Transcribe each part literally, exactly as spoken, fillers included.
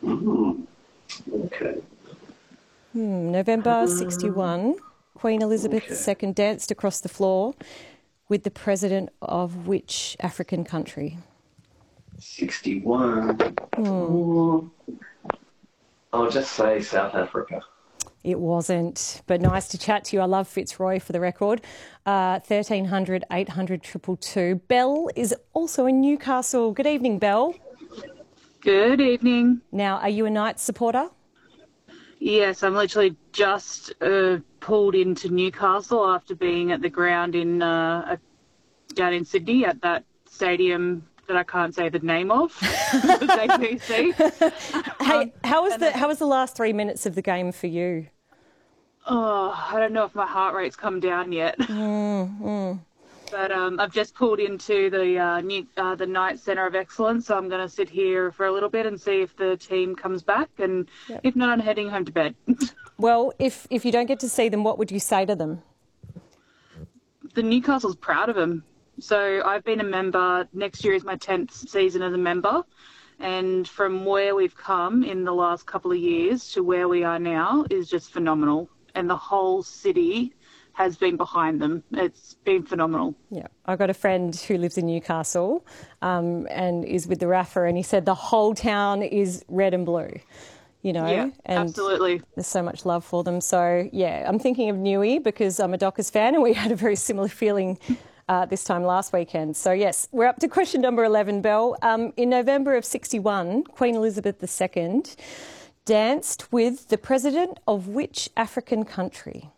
Mm-hmm. Okay. Hmm, November sixty-one, Queen Elizabeth Okay. the Second danced across the floor with the president of which African country? sixty-one. Hmm. Oh, I'll just say South Africa. It wasn't, but nice to chat to you. I love Fitzroy for the record. Uh, thirteen hundred, eight hundred, two two two. Belle is also in Newcastle. Good evening, Belle. Good evening. Now, are you a Knights supporter? Yes, I'm literally just uh, pulled into Newcastle after being at the ground in uh, down in Sydney at that stadium that I can't say the name of, the A B C. Hey, Um, how was and the then- how was the last three minutes of the game for you? Oh, I don't know if my heart rate's come down yet. Mm, mm. But um, I've just pulled into the uh, new uh, the Knights Centre of Excellence, so I'm going to sit here for a little bit and see if the team comes back, and Yep. if not, I'm heading home to bed. Well, if if you don't get to see them, what would you say to them? The Newcastle's proud of him. So I've been a member. Next year is my tenth season as a member. And from where we've come in the last couple of years to where we are now is just phenomenal. And the whole city has been behind them. It's been phenomenal. Yeah, I've got a friend who lives in Newcastle um, and is with the R A F A, and he said the whole town is red and blue, you know. Yeah, and absolutely. There's so much love for them. So, yeah, I'm thinking of Newey because I'm a Dockers fan and we had a very similar feeling uh, this time last weekend. So, yes, we're up to question number eleven, Belle. Um, in November of sixty-one, Queen Elizabeth the Second danced with the president of which African country?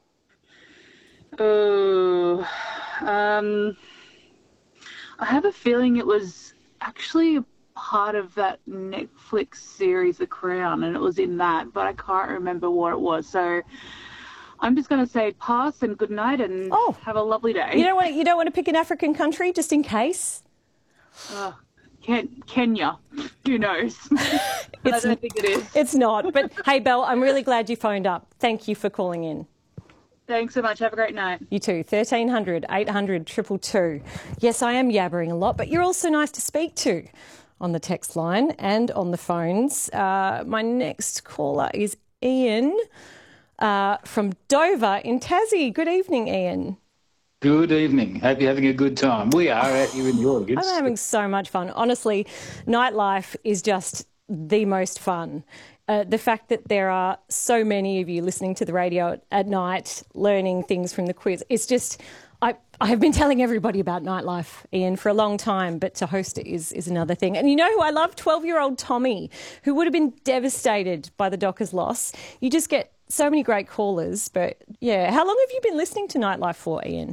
Oh, um, I have a feeling it was actually a part of that Netflix series, The Crown, and it was in that, but I can't remember what it was. So I'm just going to say pass and good night and Oh. have a lovely day. You don't want to, you don't want to pick an African country just in case? Uh, Ken- Kenya, who knows? But I don't think it is. It's not. But hey, Belle, I'm really glad you phoned up. Thank you for calling in. Thanks so much. Have a great night. You too. thirteen hundred, eight hundred, two two two. Yes, I am yabbering a lot, but you're also nice to speak to on the text line and on the phones. Uh, my next caller is Ian uh, from Dover in Tassie. Good evening, Ian. Good evening. Hope you're having a good time. We are out here in the audience. I'm having so much fun. Honestly, nightlife is just the most fun. Uh, the fact that there are so many of you listening to the radio at, at night, learning things from the quiz, it's just, I, I have been telling everybody about nightlife, Ian, for a long time, but to host it is, is another thing. And you know who I love? twelve-year-old Tommy, who would have been devastated by the Dockers' loss. You just get so many great callers, but yeah. How long have you been listening to nightlife for, Ian?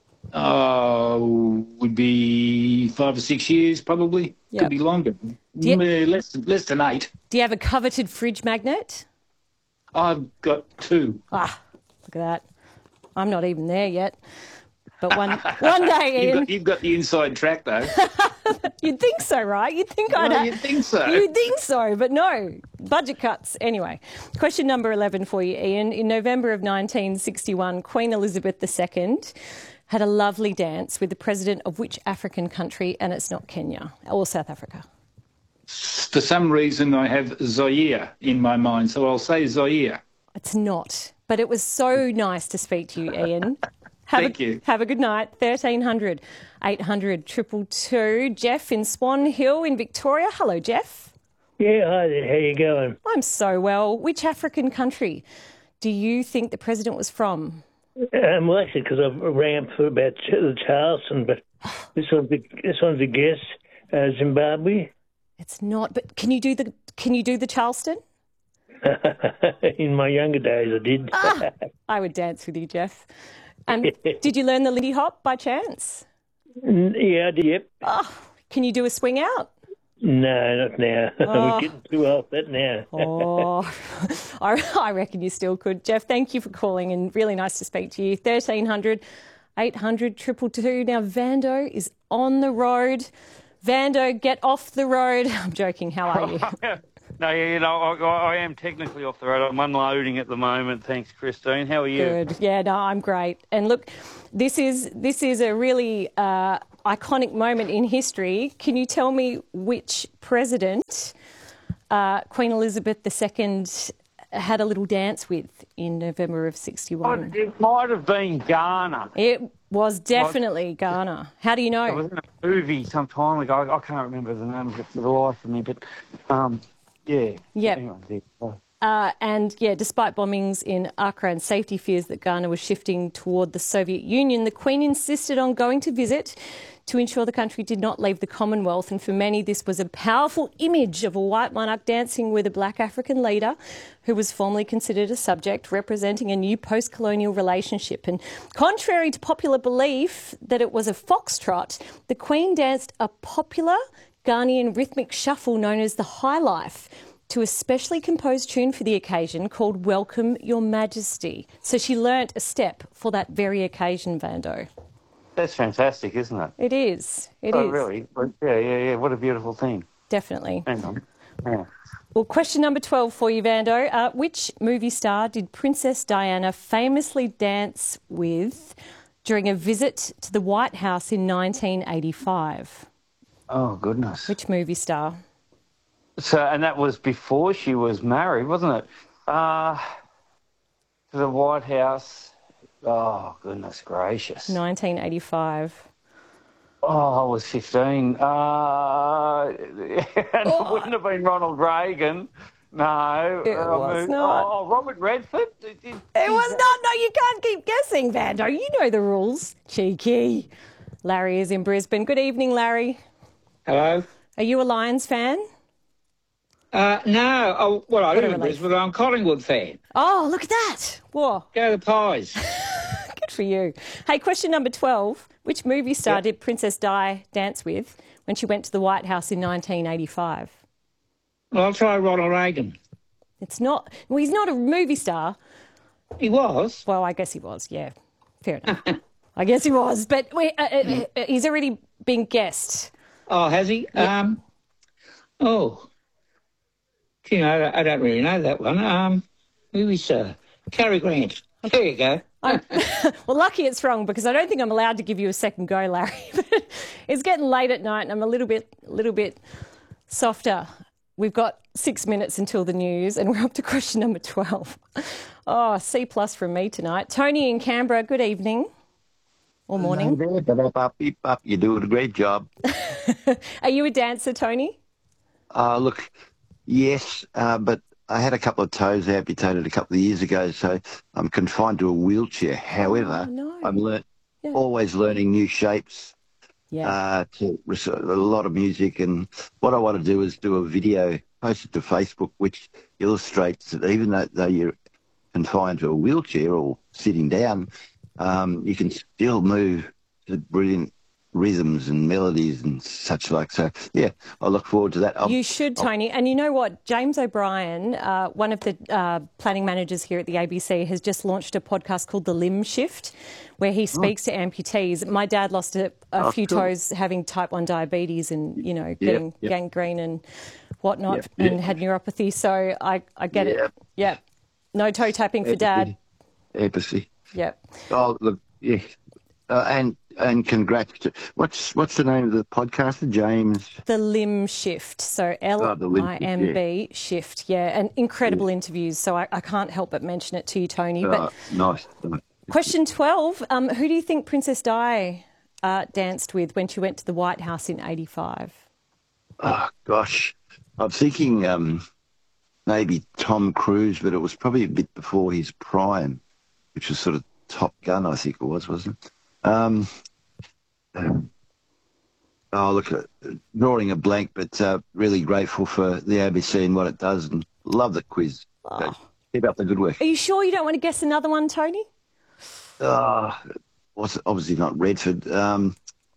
Oh, would be five or six years probably. Yep. Could be longer. you- Mm, less, less than eight. Do you have a coveted fridge magnet? I've got two. Ah, look at that. I'm not even there yet. But one one day, You've Ian, got, you've got the inside track though. you'd think so, right? You'd think I'd Well, have... you'd think so. You'd think so, but no. Budget cuts. Anyway, question number eleven for you, Ian. In November of nineteen sixty-one, Queen Elizabeth the Second had a lovely dance with the president of which African country, and it's not Kenya or South Africa. For some reason, I have Zaire in my mind, so I'll say Zaire. It's not. But it was so nice to speak to you, Ian. Have Thank a, you. Have a good night. thirteen hundred, eight hundred, two two two. Jeff in Swan Hill in Victoria. Hello, Jeff. Yeah, hi there. How you going? I'm so well. Which African country do you think the president was from? Um, well, actually, because I've ran for about Ch- Charleston, but this one's a, this one's a guess. Uh, Zimbabwe. It's not. But can you do the Can you do the Charleston? In my younger days, I did. Ah, I would dance with you, Jeff. Um, did you learn the Lindy Hop by chance? Yeah, I did. Yep. Oh, can you do a swing out? No, not now. Oh. We're getting too old for that now. Oh, I, I reckon you still could. Jeff, thank you for calling and really nice to speak to you. thirteen hundred, eight hundred, two two two. Now, Vando is on the road. Vando, get off the road. I'm joking. How are you? No, yeah, you know, I, I am technically off the road. I'm unloading at the moment. Thanks, Christine. How are you? Good. Yeah, no, I'm great. And look, this is this is a really uh, iconic moment in history. Can you tell me which president uh, Queen Elizabeth the Second had a little dance with in November of Oh, sixty-one? it might have been Ghana. It was definitely Ghana. How do you It know? was in a movie some time ago. I can't remember the name of it for the life of me, but um, yeah. Yep. Anyway, there. Oh. Uh, and, yeah, despite bombings in Accra and safety fears that Ghana was shifting toward the Soviet Union, the Queen insisted on going to visit to ensure the country did not leave the Commonwealth. And for many, this was a powerful image of a white monarch dancing with a black African leader who was formerly considered a subject, representing a new post-colonial relationship. And contrary to popular belief that it was a foxtrot, the Queen danced a popular Ghanaian rhythmic shuffle known as the High Life to a specially composed tune for the occasion called Welcome Your Majesty. So she learnt a step for that very occasion, Vando. That's fantastic, isn't it? It is. It oh, is. really? Yeah, yeah, yeah. What a beautiful thing. Definitely. Hang on. Yeah. Well, question number twelve for you, Vando. Uh, which movie star did Princess Diana famously dance with during a visit to the White House in nineteen eighty-five? Oh, goodness. Which movie star? So, and that was before she was married, wasn't it? Uh, to the White House. Oh, goodness gracious. nineteen eighty-five. Oh, I was fifteen. Uh, it Oh. wouldn't have been Ronald Reagan. No. It Uh, was not. Oh, Robert Redford? It was not. No, you can't keep guessing, Vando. You know the rules. Cheeky. Larry is in Brisbane. Good evening, Larry. Hello? Are you a Lions fan? Uh, no. Oh, well, I What a live in relief. Brisbane, but I'm a Collingwood fan. Oh, look at that. Whoa. Go the Pies. Good for you. Hey, question number twelve. Which movie star Yep. did Princess Di dance with when she went to the White House in nineteen eighty-five? Well, I'll try Ronald Reagan. It's not... Well, he's not a movie star. He was. Well, I guess he was, yeah. Fair enough. I guess he was. But wait, uh, uh, uh, he's already been guessed. Oh, has he? Um. Oh. Gee, I, don't- I don't really know that one. Um. Who is uh, Cary Grant? There you go. I'm, well, lucky it's wrong because I don't think I'm allowed to give you a second go, Larry. But it's getting late at night and I'm a little bit, a little bit softer. We've got six minutes until the news and we're up to question number twelve. Oh, C plus from me tonight. Tony in Canberra, good evening or morning. Hello there, up, up, beep, up. You're doing a great job. Are you a dancer, Tony? Uh, look, yes, uh, but I had a couple of toes amputated a couple of years ago, so I'm confined to a wheelchair. However, Oh, no. I'm lear- Yeah. always learning new shapes, Yeah. uh, to res- a lot of music. And what I want to do is do a video, post it to Facebook, which illustrates that even though, though you're confined to a wheelchair or sitting down, um, you can still move to brilliant rhythms and melodies and such like. So, yeah, I look forward to that. I'll, You should, Tony. And you know what? James O'Brien, uh, one of the uh, planning managers here at the A B C, has just launched a podcast called The Limb Shift, where he speaks to amputees. My dad lost a, a Oh, few cool. toes having type one diabetes and, you know, getting yeah. gangrene and whatnot Yeah, yeah. and had neuropathy. So I, I get Yeah. it. Yeah. No toe tapping for Dad. Empathy. Yep. Oh, look, yeah. Uh, and and congrats. To, what's what's the name of the podcaster? James. The Limb Shift. So L Oh, the Limb I Shift, M B Shift. Yeah. And incredible interviews. So I, I can't help but mention it to you, Tony. But Uh, nice. question twelve, um, who do you think Princess Di uh, danced with when she went to the White House in eighty-five? Oh gosh, I'm thinking um, maybe Tom Cruise, but it was probably a bit before his prime, which was sort of Top Gun, I think it was, wasn't it? Um, um, oh, look, uh, drawing a blank, but uh, really grateful for the A B C and what it does, and love the quiz. So keep up the good work. Are you sure you don't want to guess another one, Tony? Uh, was obviously not Redford. Um,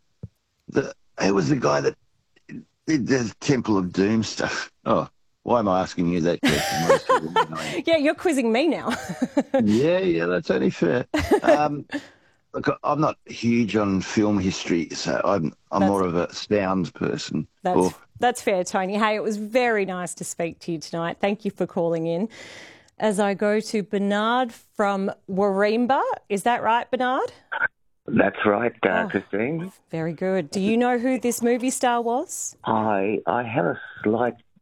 the it was the guy that did the Temple of Doom stuff. Oh, why am I asking you that question? Yeah, you're quizzing me now. yeah, yeah, that's only fair. Um, look, I'm not huge on film history, so I'm I'm That's- more of a sounds person. That's Or- that's fair, Tony. Hey, it was very nice to speak to you tonight. Thank you for calling in. As I go to Bernard from Wareemba. Is that right, Bernard? That's right, uh, Oh. Christine. Very good. Do you know who this movie star was? I I have a slight